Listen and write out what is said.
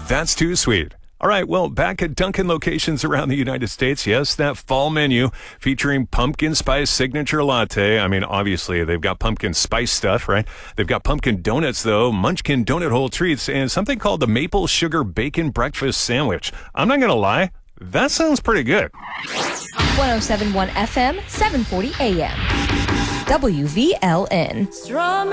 That's too sweet. All right, well, back at Dunkin' locations around the United States, yes, that fall menu featuring pumpkin spice signature latte. I mean, obviously, they've got pumpkin spice stuff, right? They've got pumpkin donuts, though, Munchkin donut hole treats, and something called the maple sugar bacon breakfast sandwich. I'm not going to lie, that sounds pretty good. 107.1 FM, 740 AM. WVLN.